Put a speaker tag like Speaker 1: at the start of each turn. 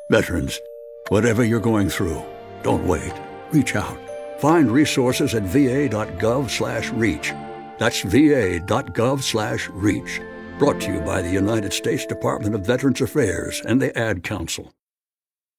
Speaker 1: Veterans, whatever you're going through, don't wait. Reach out. Find resources at va.gov/reach. That's va.gov/reach. Brought to you by the United States Department of Veterans Affairs and the Ad Council.